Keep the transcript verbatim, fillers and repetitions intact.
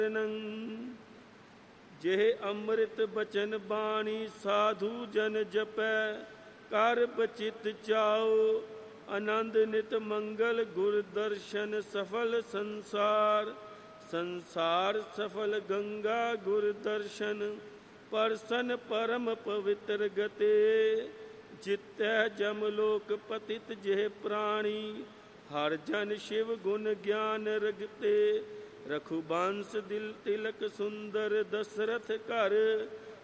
ਜਿਹ ਅੰਮ੍ਰਿਤ ਬਚਨ ਬਾਣੀ ਸਾਧੂ ਜਨ ਜਪੈ, ਕਰ ਬਚਿਤ ਚਾਉ ਆਨੰਦ ਨਿਤ ਮੰਗਲ। ਗੁਰ ਦਰਸ਼ਨ ਸਫਲ ਸੰਸਾਰ, ਸੰਸਾਰ ਸਫਲ ਗੰਗਾ। ਗੁਰ ਦਰਸ਼ਨ ਪਰਸਨ ਪਰਮ ਪਵਿੱਤਰ ਗਤੇ, ਜਿਤੈ ਜਮ ਲੋਕ ਪਤਿਤ ਜਿਹ ਪ੍ਰਾਣੀ। ਹਰ ਜਨ ਸ਼ਿਵ ਗੁਣ ਗਿਆਨ ਰਗਤੇ, ਰਖੁਬੰਸ ਦਿਲ ਤਿਲਕ ਸੁੰਦਰ। ਦਸਰਥ ਘਰ